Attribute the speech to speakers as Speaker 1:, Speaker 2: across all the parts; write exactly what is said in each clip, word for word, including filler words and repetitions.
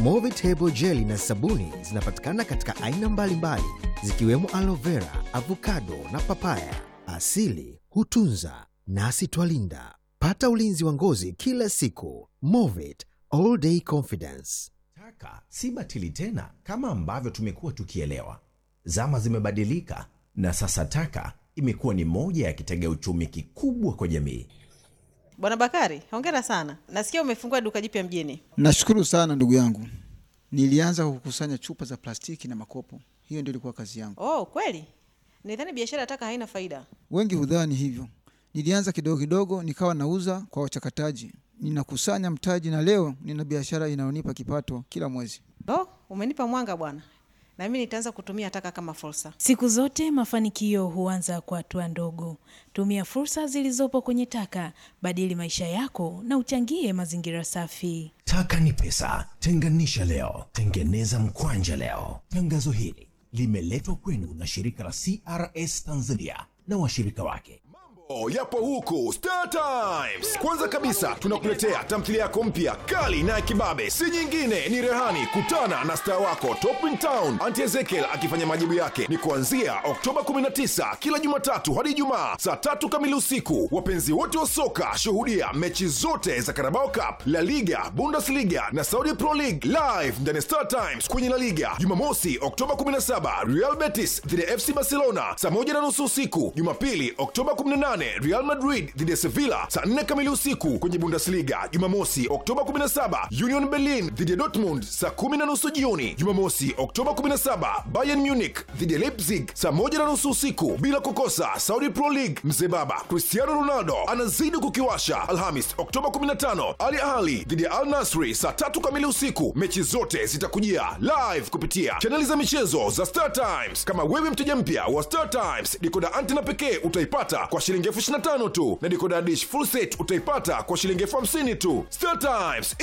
Speaker 1: Movitable Jelly na sabuni zinapatikana katika aina mbalimbali zikiwemo aloe vera, avocado na papaya. Asili hutunza nasi twalinda. Pata ulinzi wa ngozi kila siku. Movit All Day Confidence.
Speaker 2: Taka si batili tena kama ambavyo tumekuwa tukielewa. Zama zimebadilika na sasa taka imekuwa ni moja ya kitega uchumi kikubwa kwa jamii.
Speaker 3: Bwana Bakari, hongera sana. Nasikia umefungua duka jipya mjini.
Speaker 4: Nashukuru sana ndugu yangu. Nilianza kukusanya chupa za plastiki na makopo. Hiyo ndio ilikuwa kazi yangu.
Speaker 3: Oh, kweli? Nidhani biashara ya taka haina faida.
Speaker 4: Wengi hudhani hivyo. Nilianza kidogo kidogo nikawa nauza kwa wachakataji. Ninakusanya mtaji na leo nina biashara inayonipa kipato kila mwezi.
Speaker 3: Oh, umenipa mwanga bwana. Na mimi nitaanza kutumia taka kama fursa.
Speaker 5: Siku zote mafanikio huanza kwa hatua ndogo. Tumia fursa zilizopo kwenye taka, badili maisha yako na uchangie mazingira safi.
Speaker 2: Taka ni pesa, tenganisha leo, tengeneza mkwanja leo. Tangazo hili limeletwa kwenu na shirika la C R S Tanzania na washirika wake.
Speaker 6: Oh, yapo huku Star Times. Kwanza kabisa tunakuletea tamthilia yako mpya kali na kibabe. Si nyingine ni Rehani. Kutana na star wako Top in Town Auntie Ezekiel akifanya majibu yake. Ni kuanzia Oktoba kumi na tisa kila Jumatatu hadi Ijumaa saa tatu kamili usiku. Wapenzi wote wa soka shuhudia mechi zote za Carabao Cup, La Liga, Bundesliga na Saudi Pro League live ndani Star Times kwenye La Liga. Jumamosi Oktoba kumi na saba Real Betis dhidi ya F C Barcelona saa moja na nusu usiku. Jumapili Oktoba kumi na nane Real Madrid dhidi ya Sevilla saa nne kamili usiku kwenye Bundesliga. Jumamosi Oktoba kumi na saba Union Berlin dhidi ya Dortmund saa kumi na nusu jioni. Jumamosi Oktoba kumi na saba Bayern Munich dhidi ya Leipzig saa moja na nusu usiku. Bila kukosa Saudi Pro League, mzee baba Cristiano Ronaldo anazidi kukiwasha. Alhamis Oktoba kumi na tano Al Ahly dhidi ya Al Nassr saa tatu kamili usiku. Mechi zote zitakujia live kupitia chaneli za michezo za Star Times. Kama wewe mteja mpya wa Star Times, dekoda antena pekee utaipata kwa shilingi elfu ishirini na tano tu, na dekoda dish full set utaipata kwa shilingi elfu hamsini tu. Star Times,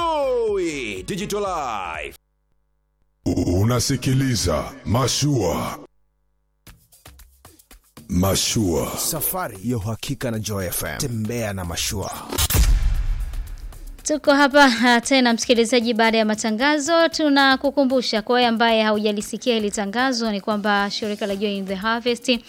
Speaker 6: enjoy digital life.
Speaker 7: Unasikiliza Mashua. Mashua,
Speaker 8: safari ya uhakika na Joy F M. Tembea na Mashua.
Speaker 9: Tuko hapa tena msikilizaji, baada ya matangazo. Tunakukumbusha kwa wewe ambaye haujalisikia hili tangazo ni kwamba shirika la Joy in the Harvest uh,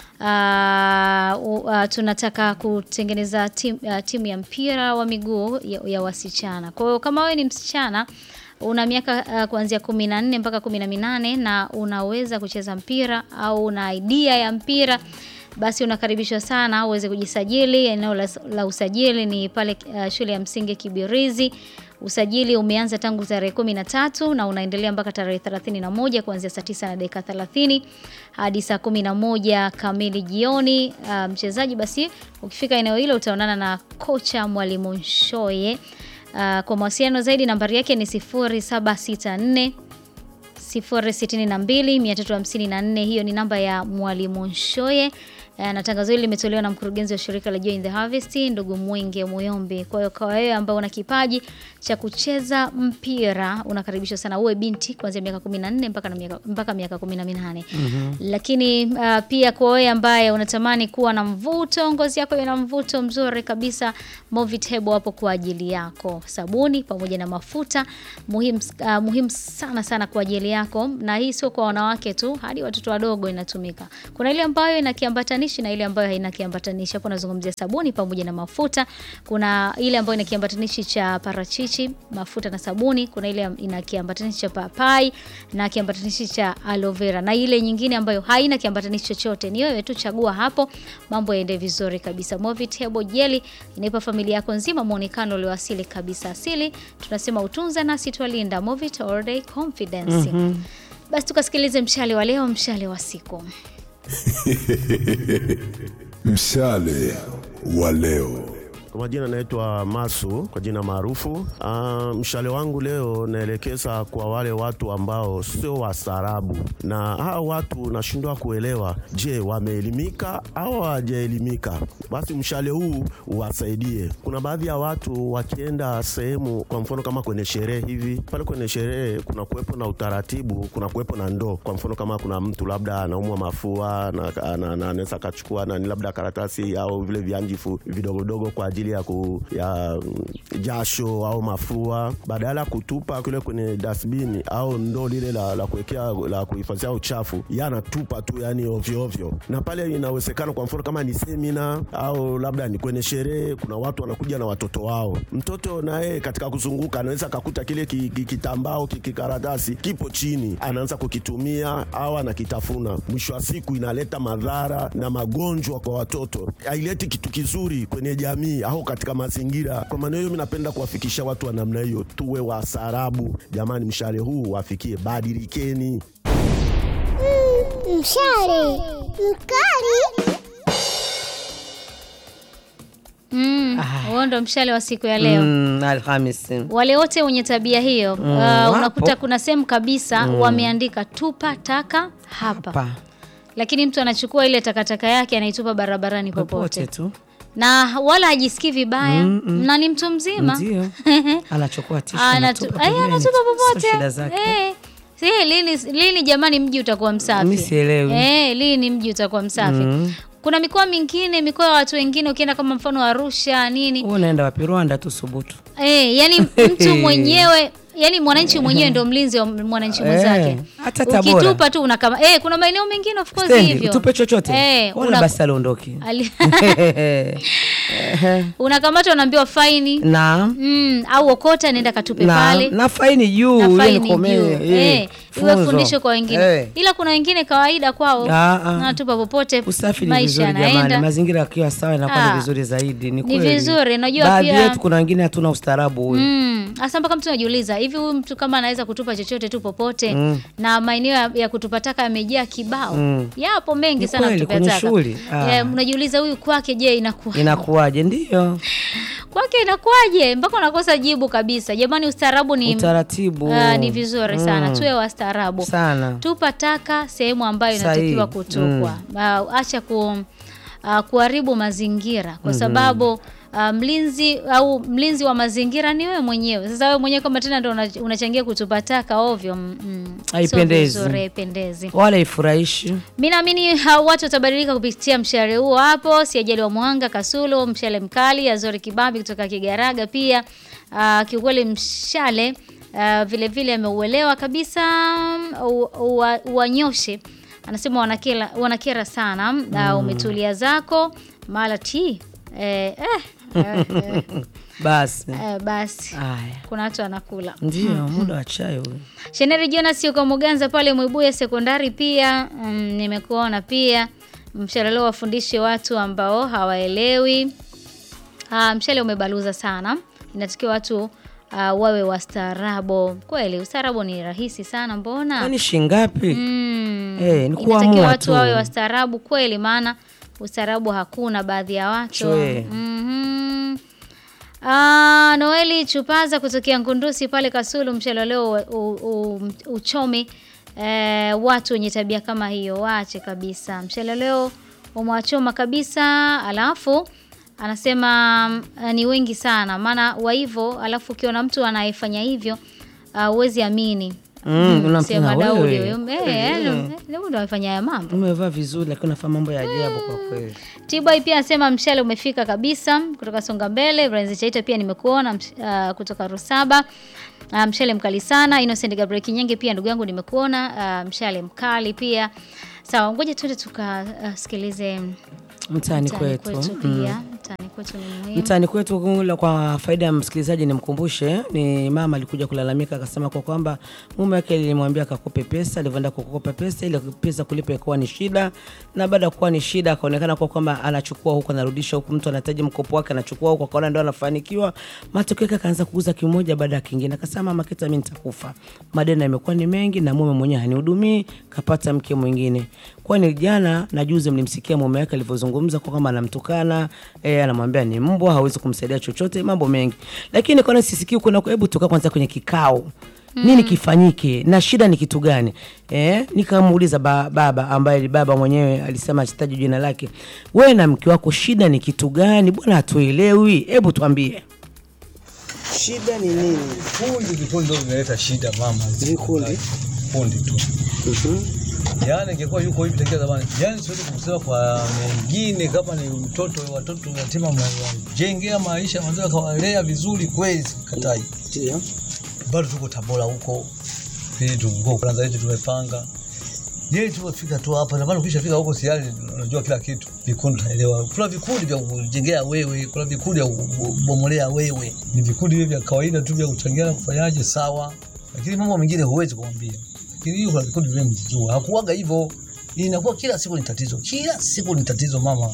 Speaker 9: uh, tunataka kutengeneza timu uh, timu ya mpira wa miguu ya, ya wasichana. Kwa hiyo kama wewe ni msichana una miaka uh, kuanzia kumi na nne mpaka kumi na minane na unaweza kucheza mpira au una idea ya mpira, basi unakaribishwa sana uweze kujisajili. Eneo la, la usajili ni pale uh, shule ya msingi Kibirizi. Usajili umeanza tangu tarehe kumi na tatu na unaendelea mpaka tarehe thelathini na moja kuanzia saa tisa na dakika thelathini hadi saa kumi na moja kamili jioni. Uh, mchezaji basi ukifika eneo hilo utaonana na kocha Mwalimu Nshoye. Uh, kwa mawasiliano zaidi nambari yake ni sifuri saba sita nne sifuri sita mbili mia tatu hamsini na nne. Hiyo ni namba ya Mwalimu Nshoye. Uh, na tangazo hili limetolewa na mkurugenzi wa shirika la Joy in the Harvest, ndugu Mwenge Muyombe. Kwa hiyo kwa wewe ambao una kipaji cha kucheza mpira unakaribishwa sana, uwe binti kuanzia miaka kumi na nne mpaka na miaka mpaka miaka kumi na minane. Mm-hmm. Lakini uh, pia kwa wewe ambaye unatamani kuwa na mvuto, ngozi yako ina mvuto mzuri kabisa, Movitable hapo kwa ajili yako. Sabuni pamoja na mafuta muhimu uh, muhimu sana sana kwa ajili yako, na hii sio kwa wanawake tu, hadi watoto wadogo inatumika. Kuna ile ambayo ina kiambatanishi na ile ambayo haina kiambatanishi. Hapo nazungumzia sabuni pamoja na mafuta. Kuna ile ambayo ina kiambatanishi cha parachichi, mafuta na sabuni. Kuna ile ina kiambatanishi cha papai na kiambatanishi cha aloe vera, na ile nyingine ambayo haina kiambatanishi chochote. Ni wewe tu chagua hapo, mambo yaende vizuri kabisa. Movitable Jelly inaipa familia yako nzima muonekano ule asili kabisa. Asili tunasema utunza nasi twalinda. Movit All Day Confidence. Mm-hmm. Basi tukasikilize mshale wa leo, mshale wa siku.
Speaker 7: Mshale wa leo.
Speaker 10: Kwa majina naitwa Masu, kwa jina maarufu. Uh, mshale wangu leo naelekeza kwa wale watu ambao sio wastaarabu. Na hao watu nashindwa kuelewa, je, wameelimika au hawajaelimika? Basi mshale huu uwasaidie. Kuna baadhi ya watu wakienda sehemu, kwa mfano kama kwenye sherehe hivi, pale kwenye sherehe kuna kuwepo na utaratibu, kuna kuwepo na ndoo. Kwa mfano kama kuna mtu labda anaumwa mafua na anaweza kachukua na labda karatasi au vile vianjifu vidogo dogo kwa ajili ajili ya, ku, ya jasho au mafua, badala kutupa kule kwenye dustbin au ndo lile la, la kuwekea la kuhifadhia uchafu, yanatupa tu yani ovyo ovyo. Na pale inawezekana kwa mfano kama ni semina au labda ni kwenye sherehe, kuna watu wanakuja na watoto wao, mtoto naye katika kuzunguka anaweza akakuta kile kitambao kikaratasi kipo chini, anaanza kukitumia au anakitafuna. Mwisho wa siku inaleta madhara na magonjwa kwa watoto, haileti kitu kizuri kwenye jamii au katika mazingira. Kwa maana hiyo mimi napenda kuwafikisha watu wa namna hiyo, tuwe wasarabu jamani. Mshale huu wafikie, badilikeni.
Speaker 11: Mm, mshale mkali.
Speaker 9: Mm, huo ndo mshale wa siku ya leo.
Speaker 12: Mm, Alhamisi.
Speaker 9: Wale wote wenye tabia hiyo, mm, uh, unakuta kuna sehemu kabisa mm. wameandika tupa taka hapa. hapa. Lakini mtu anachukua ile takataka yake anaitupa barabarani popote. Popote tu. Na wala hajisikii vibaya, mm, mm. na ni mtu mzima.
Speaker 12: Ndio. Anachukua tishu
Speaker 9: anatupa. Ai, anatupa popote. Eh. Si lini lini jamani mji utakuwa msafi?
Speaker 12: Mimi sielewi.
Speaker 9: Eh, lini mji utakuwa msafi? Mm. Kuna mikoa mingine, mikoa ya watu wengine ukienda kama mfano Arusha nini?
Speaker 12: Unaenda wapi? Rwanda tu Subutu.
Speaker 9: Eh, yani mtu mwenyewe, yani mwananchi mwenyewe ndio mlinzi wa mwananchi mwenzake.
Speaker 12: Hata Tabora.
Speaker 9: Ukitupa tu unakama eh kuna maeneo mengine of course
Speaker 12: Stendi,
Speaker 9: hivyo.
Speaker 12: Utupe chochote.
Speaker 9: Eh,
Speaker 12: una basi aliondoki.
Speaker 9: Unakamatwa unaambiwa faini.
Speaker 12: Naam.
Speaker 9: Mm, au okota nenda katupe
Speaker 12: na,
Speaker 9: pale.
Speaker 12: Na faini juu,
Speaker 9: ile komea. Eh, iwe fundisho kwa wengine. Eh. Ila kuna wengine kawaida kwao. Natupa popote.
Speaker 12: Usafi ni vizuri jamani. Mazingira yakiwa sawa inakuwa ni vizuri zaidi. Ni kweli.
Speaker 9: Ni vizuri. Unajua pia
Speaker 12: baadhi yetu kuna wengine hatuna ustaarabu huyu.
Speaker 9: Mm. Hasa mpaka mtu anajiuliza, hivi huyu mtu kama anaweza kutupa chochote tu popote mm. na maeneo ya, ya kutupa taka yamejaa kibao. Mm. Yapo mengi ni sana kutupa taka. Eh, unajiuliza huyu kwake je inakuwa?
Speaker 12: Inakuwaje? Ndio.
Speaker 9: Kwake inakuwaje? Mpaka unakosa jibu kabisa. Jamani ustaarabu ni
Speaker 12: utaratibu.
Speaker 9: Uh, ni vizuri sana. Mm. Tuwe wastaarabu.
Speaker 12: Sana.
Speaker 9: Tupa taka sehemu ambayo inatakiwa kutupwa. Mm. Uh, acha ku uh, kuharibu mazingira kwa sababu uh, mlinzi au mlinzi wa mazingira ni wewe mwenyewe. Sasa wewe mwenyewe kama tena ndio unachangia kutupa taka ovyo, mm,
Speaker 12: haipendezi.
Speaker 9: So haipendezi.
Speaker 12: Wala ifurahishi.
Speaker 9: Mimi naamini uh, watu watabadilika kupitia mshale huo hapo. Siajali wa Muhanga Kasulu, mshale mkali, Azori Kibabi kutoka Kigaraga pia. Uh, kiukweli mshale uh, vile vile ameuelewa kabisa, uanyoshe. Anasema wanakera wanakera sana. Mm. Uh, umetulia zako mala ti eh eh, eh, eh.
Speaker 12: Basi.
Speaker 9: Eh, basi. Aya. Kuna watu wanakula.
Speaker 12: Ndio, muda wa chai huyo.
Speaker 9: Sheneri Jonas yuko Muganza pale Mwibuye sekondari pia. Mm, nimekuona pia. Mshale leo wafundishe watu ambao hawaelewi. Ah, mshale umebaluza sana. Inatakiwa watu uh, wawe wastaarabu. Kweli ustaarabu ni rahisi sana mbona?
Speaker 12: Kwani shingapi?
Speaker 9: Mm.
Speaker 12: Eh, ni kuamua
Speaker 9: inatakiwa watu wawe wastaarabu kweli, maana ustaarabu hakuna baadhi ya watu. Mhm. Ah, Noeli Chupaza kutokea Ngundusi pale Kasulu, mshale leo uchome eh, watu wenye tabia kama hiyo waache kabisa. Mshale leo umewachoma kabisa, alafu anasema uh, ni wengi sana maana wa hivyo, alafu ukiona mtu anayefanya hivyo uwezi uh, amini.
Speaker 12: Mm, unamsema
Speaker 9: Daudi huyo. Eh, leo ndo anafanya haya mambo.
Speaker 12: Umevaa vizuri lakini unafanya mambo ya ajabu kwa kweli.
Speaker 9: T-Boy pia anasema mshale umefika kabisa kutoka Songa Mbele. Branzi Chaita pia nimekuona uh, kutoka Rusaba. Uh, mshale mkali sana. Innocent Gabriel Kinyenge pia ndugu yangu nimekuona uh, mshale mkali pia. Sawa, ngoja tuende tukasikilize uh,
Speaker 12: mtaani kwetu.
Speaker 9: Kwetu pia. Mm. Mtaani kwetu ni muhimu.
Speaker 12: Mtaani kwetu kwa faida ya msikilizaji nimkumbushe, ni mama alikuja kulalamika akasema kwa kwamba mume wake alimwambia akakope pesa, alivyoenda kukopa pesa ile pesa kulipa ikawa ni shida, na baada kuwa ni shida akaonekana kwa kwamba anachukua huko anarudisha huko, mtu anahitaji mkopo wake anachukua huko, akaona ndio anafanikiwa. Matokeo yake akaanza kuuza kimoja baada ya kingine, akasema mama kita mimi nitakufa. Madeni yamekuwa ni mengi na mume mwenyewe hanihudumii, kapata mke mwingine. Kwani jana na juzi mlimsikia mume wake alivyozungumza kwa kama anamtukana, eh anamwambia ni mbwa, hawezi kumsaidia chochote, mambo mengi. Lakini kwa nini sisikii kuna hebu tukaa kwanza kwenye kikao. Mm. Nini kifanyike? Na shida ni kitu gani? Eh, nikamuuliza ba, baba ambaye baba mwenyewe alisema asitaje jina lake. Wewe na mke wako shida ni kitu gani? Bwana hatuelewi. Hebu tuambie.
Speaker 13: Shida ni nini? Fundi vikundi ndio vinaleta shida mama. Vikundi. Fundi tu. Mhm.
Speaker 14: Yaani ingekuwa yuko hivi tokea zamani. Yaani siwezi kusema kwa mengine kama ni mtoto watoto yatima mnajengea maisha mwanzo kawalea vizuri kweli katai.
Speaker 13: Ndio.
Speaker 14: Bado tuko Tabora huko. Pili tuko kwanza yetu tumepanga. Yeye tumefika tu hapa na bado ukishafika huko tayari unajua kila kitu. Vikundi tunaelewa. Kuna vikundi vya kujengea wewe, kuna vikundi vya kubomolea wewe. Ni vikundi vya kawaida tu vya kuchangiana kufanyaje sawa. Lakini mambo mengine huwezi kumwambia. Lakini hiyo kuna vikundi vile mjijua. Hakuaga hivyo. Inakuwa kila siku ni tatizo. Kila siku ni tatizo mama.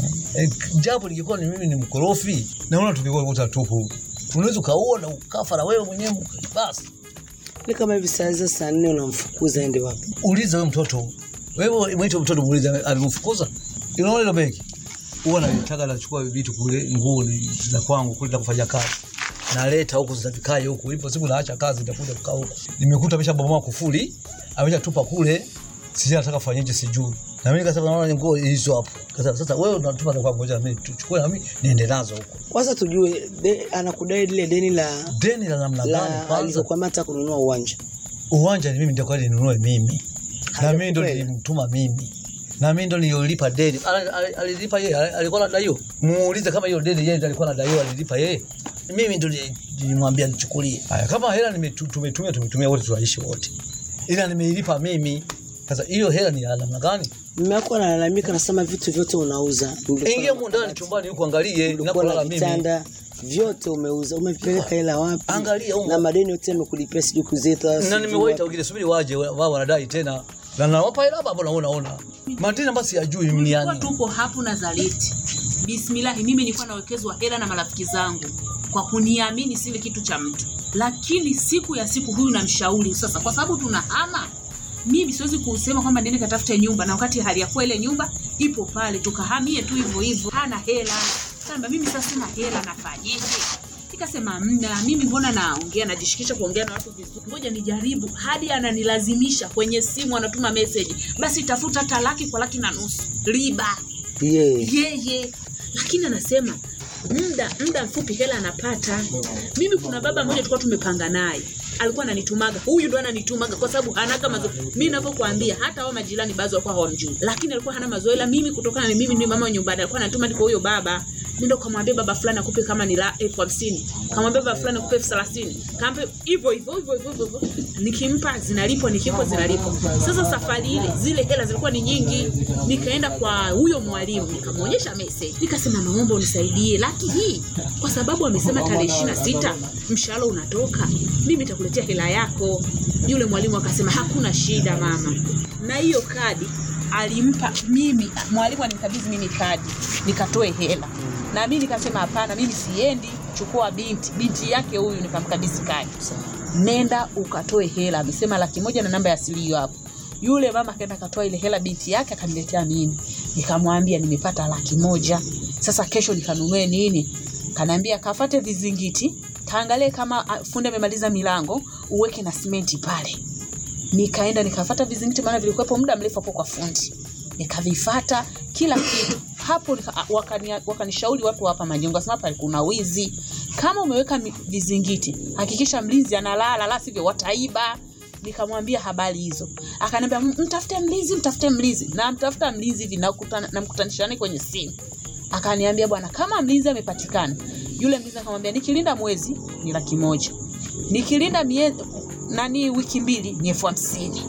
Speaker 14: E, japo ningekuwa ni mimi ni mkorofi, naona tungekuwa kuta tupu. Unaweza kaona ukafa na wewe mwenyewe basi.
Speaker 13: Ni kama hivi saa za saa nne unamfukuza ende wapi?
Speaker 14: Uliza wewe mtoto. Wewe mwaito mtoto muuliza alimfukuza. Unaona ile begi. Huwa nataka nachukua vitu kule nguo za kwangu kule kufanya kazi. Naleta huko zitakaye huko. Ipo siku naacha kazi nitakuja kukaa huko. Nimekuta amesha bomoa kufuli, ameshatupa kule. Sisi nataka kufanyaje sijui. Na mimi nikasema naona nguo hizo hapo. Sasa sasa wewe unatupa kwa ngoja mimi tuchukue na mimi niende nazo huko.
Speaker 13: Kwanza tujue de, anakudai ile deni la
Speaker 14: deni la namna gani
Speaker 13: kwanza kwa mata kununua uwanja.
Speaker 14: Uwanja ni mimi ndio kwa ninunue mimi. Na mimi ndio nilimtuma mimi. Na mimi ndio niliolipa deni. Alilipa yeye, alikuwa anadaiwa. Muulize kama hiyo deni yeye alikuwa anadaiwa alilipa yeye. Mimi ndio nilimwambia nichukulie. Haya kama hela nimetumia tumetumia wote tuishi wote. Ila nimeilipa mimi. Sasa hiyo hela ni namna gani?
Speaker 13: Mume wako analalamika anasema vitu vyote unauza.
Speaker 14: Ingia ndani chumbani huko angalie ninapolala mimi.
Speaker 13: Vitanda vyote umeuza. Umepeleka hela wapi?
Speaker 14: Angalia huko.
Speaker 13: Na madeni yote yamekulipia sijui kuzeta.
Speaker 14: Na nimewaita wengine subiri waje wao wanadai tena. Na nawapa hela hapo naona unaona. Madeni basi yajui mimi ni yani.
Speaker 15: Tuko hapo Nazareti. Bismillah mimi nilikuwa nawekezwa hela na marafiki zangu kwa kuniamini sile kitu cha mtu. Lakini siku ya siku huyu namshauri sasa kwa sababu tunahama. Mimi siwezi kusema kwamba nene katafute nyumba na wakati hali ya kwa ile nyumba ipo pale tukahamie tu hivyo hivyo. Hana hela. Sasa mimi sasa sina hela nafanyeje? Nikasema mna mimi mbona naongea najishikisha kuongea na watu vizuri. Ngoja nijaribu hadi ananilazimisha kwenye simu anatuma message. Basi tafuta hata laki kwa laki na nusu. Riba.
Speaker 13: Yeye.
Speaker 15: Yeah. Yeye. Lakini anasema muda muda mfupi hela anapata. Mimi kuna baba mmoja tulikuwa tumepanga naye. Alikuwa ananitumaga. Huyu ndo ananitumaga kwa sababu hana kama mimi ninapokuambia hata wao majirani baadhi walikuwa hawamjui. Lakini alikuwa hana mazoea mimi kutokana na mimi ni mama nyumbani alikuwa anatuma kwa huyo baba. Ndio kumwambia baba fulani akupe kama ni la elfu hamsini. Kamwambia baba fulani akupe elfu thelathini. Kampe hivyo hivyo hivyo hivyo. Nikimpa zinalipwa nikimpa zinalipwa. Sasa safari ile zile hela zilikuwa ni nyingi. Nikaenda kwa huyo mwalimu nikamuonyesha message. Nikasema naomba unisaidie laki hii kwa sababu amesema tarehe ishirini na sita mshahara unatoka. Mimi nitakuletea hela yako. Yule mwalimu akasema hakuna shida mama. Na hiyo kadi alimpa mimi mwalimu alimkabidhi mimi kadi nikatoe hela. Na mimi nikasema hapana mimi siendi chukua binti binti yake huyu nikamkabidhi kadi. Nenda ukatoe hela amesema laki moja na namba ya siri hapo. Yule mama akaenda akatoa ile hela binti yake akaniletea mimi. Nikamwambia nimepata laki moja. Sasa kesho nikanunue nini? Kanaambia kafate vizingiti, kaangalie kama fundi amemaliza milango, uweke na simenti pale. Nikaenda nikafuata vizingiti maana vilikuwepo muda mrefu hapo kwa fundi. Nikavifuata kila kitu. Hapo wakanishauri watu hapa majengo akasema hapa kuna wizi. Kama umeweka vizingiti, hakikisha mlinzi analala la sivyo wataiba. Nikamwambia habari hizo. Akaniambia mtafute mlinzi, mtafute mlinzi. Na mtafuta mlinzi hivi na kukutana na mkutanishane kwenye simu. Akaniambia bwana kama mlinzi amepatikana. Yule mlinzi akamwambia nikilinda mwezi ni laki moja. Nikilinda miezi nani wiki mbili ni elfu hamsini.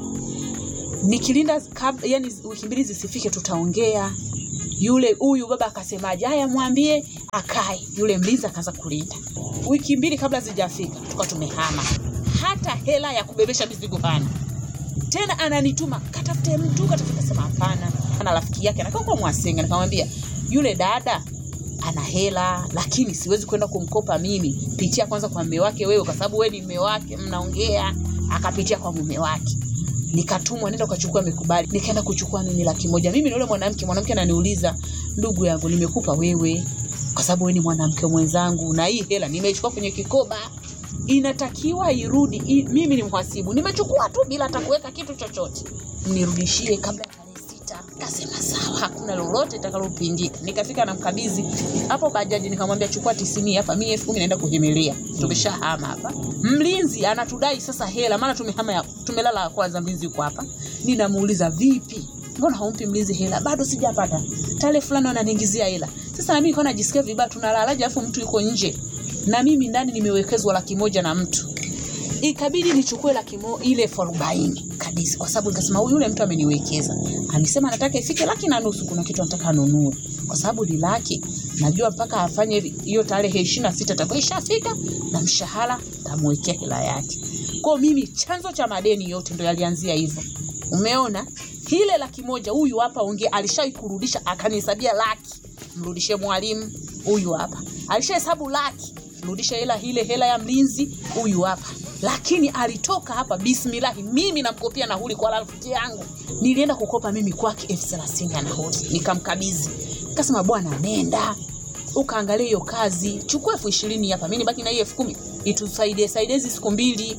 Speaker 15: Nikilinda yani wiki mbili zisifike tutaongea. Yule huyu baba akasemaje haya mwambie akae. Yule mlinzi akaanza kulinda. Wiki mbili kabla zijafika tukawa tumehama. Hata hela ya kubebesha mizigo hana. Tena ananituma katafute mtu katafute sema hapana. Ana rafiki yake anakaa kwa Mwasenga nikamwambia yule dada ana hela lakini siwezi kwenda kumkopa mimi. Pitia kwanza kwa mume wake wewe kwa sababu wewe ni mume wake mnaongea. Akapitia kwa mume wake. Nikatumwa nenda kuchukua mikubali. Nikaenda kuchukua mimi laki moja. Mimi ni yule mwanamke mwanamke ananiuliza ndugu yangu nimekupa wewe kwa sababu wewe ni mwanamke mwenzangu na hii hela nimeichukua kwenye kikoba. Inatakiwa irudi I, mimi ni mhasibu nimechukua tu bila hata kuweka kitu chochote mnirudishie kabla ya tarehe sita. Akasema sawa hakuna lolote itakalopindika. Nikafika na mkabidhi hapo bajaji nikamwambia chukua tisini hapa mimi elfu kumi naenda kuhemelea tumeshahama hapa. Mlinzi anatudai sasa hela maana tumehama tumelala kwanza mlinzi yuko hapa. Ninamuuliza vipi? Mbona haumpi mlinzi hela? Bado sijapata. Tarehe fulani wananiingizia hela. Sasa na mimi niko najisikia vibaya, tunalalaje afu mtu yuko nje. Na mimi ndani nimewekezwa laki moja na mtu. Ikabidi nichukue laki moja ile elfu arobaini kabisa kwa sababu nikasema huyu yule mtu ameniwekeza. Anisema anataka ifike laki na nusu, kuna kitu anataka anunue. Kwa sababu ni laki, najua mpaka afanye hiyo tarehe ishirini na sita takuwa ishafika na mshahara tamwekea hela yake. Kwa mimi chanzo cha madeni yote ndo yalianzia hivyo. Umeona? Ile laki moja huyu hapa unge alishakurudisha akanihesabia laki. Mrudishie mwalimu huyu hapa. Alishahesabu laki. Mrudisha hela ile hela ya mlinzi huyu hapa. Lakini alitoka hapa bismillah, mimi namkopia nauli kwa rafiki yangu. Nilienda kukopa mimi kwake elfu thelathini ya nauli. Nikamkabidhi. Nikasema bwana nenda. Ukaangalia hiyo kazi, chukua elfu ishirini hapa. Mimi nibaki na hiyo elfu kumi. Itusaidie saidie hizo siku mbili.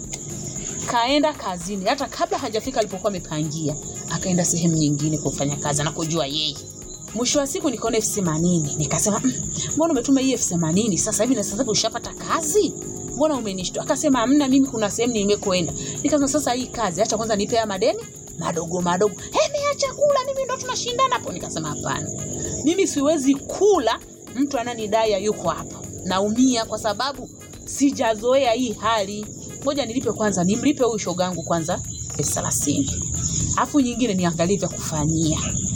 Speaker 15: Kaenda kazini. Hata kabla hajafika alipokuwa amepangia, akaenda sehemu nyingine kufanya kazi na kujua yeye. Mwisho wa siku nikaona elfu themanini. Nikasema, mmm, mbona umetuma hii elfu themanini? Sasa hivi na sasa hivi ushapata kazi? Mbona umenishtua? Akasema hamna, mimi kuna sehemu nimekwenda. Nikasema sasa hii kazi acha kwanza nipe ya madeni madogo madogo. He, niacha kula, mimi ndo tunashindana hapo. Nikasema hapana. Mimi siwezi kula mtu ananidai yuko hapo. Naumia kwa sababu sijazoea hii hali. Ngoja nilipe kwanza, nimlipe huyu shogangu kwanza elfu thelathini. Afu nyingine niangalie vya kufanyia.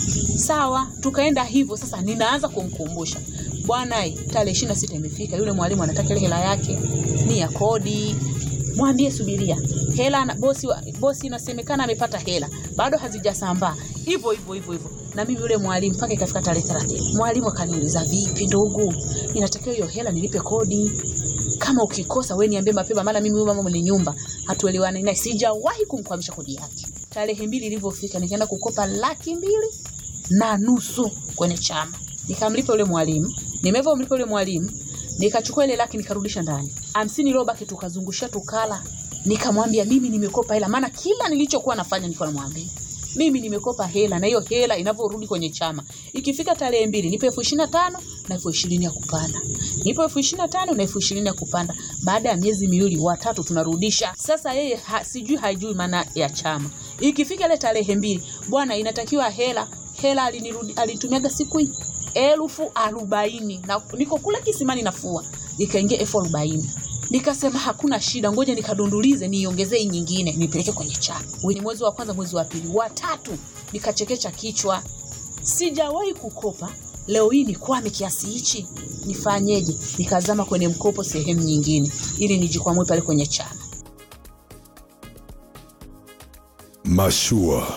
Speaker 15: Sawa, tukaenda hivyo. Sasa ninaanza kumkumbusha. Bwana, tarehe ishirini na sita imefika, yule mwalimu anataka ile hela yake ni ya kodi. Mwambie subiria. Hela na bosi wa, bosi inasemekana amepata hela. Bado hazijasambaa. Hivyo hivyo hivyo hivyo. Na mimi yule mwalimu mpaka ikafika tarehe thelathini. Mwalimu akaniuliza, "Vipi ndugu? Inatakiwa hiyo hela nilipe kodi. Kama ukikosa wewe niambie mapema, maana mimi huyu mama mwenye nyumba hatuelewani naye, sijawahi kumkwamisha kodi yake." Tarehe mbili ilipofika nikaenda kukopa laki mbili na nusu kwenye chama. Nikamlipa yule mwalimu. Nimevomlipa yule mwalimu, nikachukua ile laki nikarudisha ndani. hamsini iliyobaki tukazungusha tukala. Nikamwambia mimi nimekopa hela, maana kila nilichokuwa nafanya nilikuwa namwambia mimi nimekopa hela, na hiyo hela inavyorudi kwenye chama ikifika tarehe mbili nipe elfu ishirini na tano na elfu ishirini ya kupanda. Nipe elfu ishirini na tano na elfu ishirini ya kupanda. Baada ya miezi miwili watatu tunarudisha. Sasa yeye ha, sijui hajui maana ya chama. Ikifika ile tarehe mbili, bwana inatakiwa hela, hela alinirudi alitumiaga siku hii elfu arobaini na niko kula kisimani nafua. Nikaingia elfu arobaini. Nikasema hakuna shida, ngoja nikadundulize niongezee nyingine nipeleke kwenye chama. Ni mwezi wa kwanza, mwezi wa pili, wa tatu nikachekecha kichwa. Sijawahi kukopa, leo hii nikwame kiasi hichi. Nifanyeje? Nikazama kwenye mkopo sehemu nyingine ili nijikwamue pale kwenye chama.
Speaker 7: Mashua.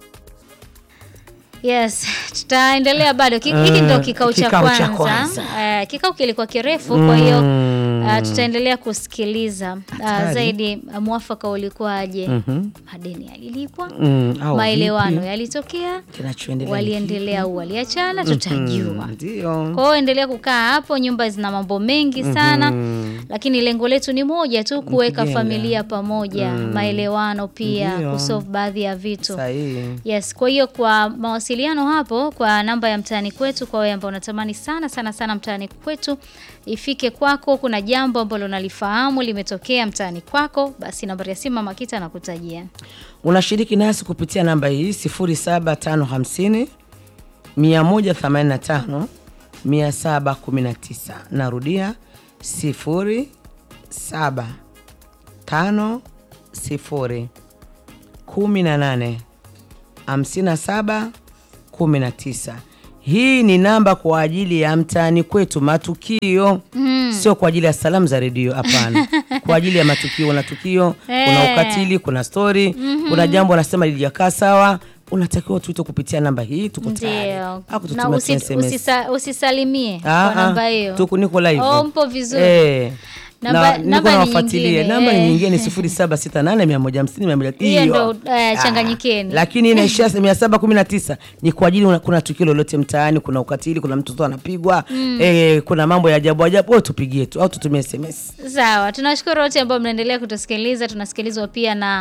Speaker 9: Yes, tutaendelea bado. Hiki uh, ndio kikao cha kwanza. kwanza. Uh, kikao kilikuwa kirefu mm. Kwa hiyo uh, tutaendelea kusikiliza uh, zaidi uh, mwafaka ulikuwaje? Mm-hmm. Madeni yalilipwa, mm, maelewano yalitokea, waliendelea au waliachana, tutajua.
Speaker 12: Ndio.
Speaker 9: Kwa hiyo endelea kukaa hapo, nyumba zina mambo mengi sana. Mm-hmm. Lakini lengo letu ni moja tu, kuweka familia pamoja, mm. maelewano pia, Ndiyo. kusolve baadhi ya vitu.
Speaker 12: Sahihi.
Speaker 9: Yes, kwa hiyo kwa mawasiliano hapo kwa namba ya mtaani kwetu, kwa wewe ambao unatamani sana sana sana mtaani kwetu ifike kwako, kuna jambo ambalo unalifahamu limetokea mtaani kwako, basi namba ya simu Mama Kita nakutajia.
Speaker 12: Unashiriki nasi kupitia namba hii sifuri saba tano hamsini mia moja themanini na tano mia saba kumi na tisa. Narudia sifuri saba tano sifuri kumi na nane hamsini na saba kumi na tisa. Hii ni namba kwa ajili ya mtaani kwetu matukio. Mm. Sio kwa ajili ya salamu za redio, hapana. Kwa ajili ya matukio. Kuna tukio, hey. kuna ukatili, kuna story, mm-hmm. kuna jambo anasema lilijakaa sawa, unatakiwa tuite kupitia namba hii, tuko tayari.
Speaker 9: Na usi, usisa, usisalimie kwa namba hiyo.
Speaker 12: Tuko niko live.
Speaker 9: Oh, mpo vizuri.
Speaker 12: Eh.
Speaker 9: Namba namba nyingine.
Speaker 12: Namba nyingine ni sifuri saba sita nane mia moja hamsini mia moja.
Speaker 9: Hiyo ndio uh, changanyikeni.
Speaker 12: Lakini inaishia mia saba kumi na tisa ni kwa ajili kuna tukio lolote mtaani, kuna ukatili, kuna mtoto anapigwa, mm. eh, kuna mambo ya ajabu ajabu, au tupigie tu au tutumie S M S.
Speaker 9: Sawa, tunashukuru wote ambao mnaendelea kutusikiliza. Tunasikilizwa pia na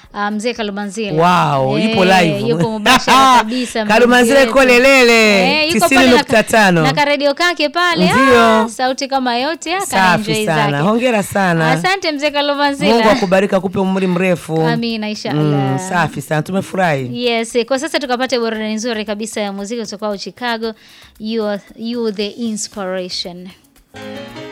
Speaker 9: uh, mzee Kalumanzila.
Speaker 12: Wow, yupo live.
Speaker 9: Yupo mubashara kabisa.
Speaker 12: Kalumanzila kolelele. tisini nukta tano.
Speaker 9: Na karadio kake pale. Ah, sauti kama yote akaenjoy zake.
Speaker 12: Hongera sana.
Speaker 9: Asante mzee Kalumanzila.
Speaker 12: Mungu akubariki akupe umri mrefu.
Speaker 9: Amina inshallah.
Speaker 12: Mm, safi sana, tumefurahi.
Speaker 9: Yes, kwa sasa tukapata burudani nzuri kabisa ya muziki kutoka Chicago. You are, you the inspiration.